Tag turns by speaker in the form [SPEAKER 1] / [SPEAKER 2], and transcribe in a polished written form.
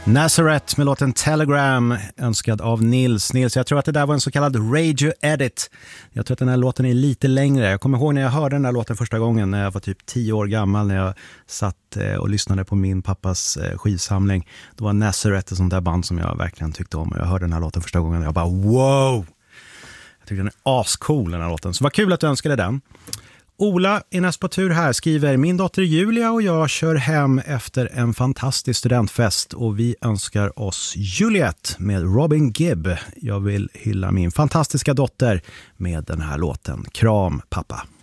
[SPEAKER 1] Nazareth med låten Telegram, önskad av Nils. Jag tror att det där var en så kallad radio edit. Jag tror att den här låten är lite längre. Jag kommer ihåg när jag hörde den här låten första gången när jag var typ 10 år gammal, när jag satt och lyssnade på min pappas skivsamling. Då var Nazareth ett sånt där band som jag verkligen tyckte om. Och jag hörde den här låten första gången och jag bara wow! Jag tycker den är ascool, den här låten. Så vad kul att du önskade den. Ola är näst på tur här, skriver: min dotter Julia och jag kör hem efter en fantastisk studentfest och vi önskar oss Juliet med Robin Gibb. Jag vill hylla min fantastiska dotter med den här låten. Kram pappa.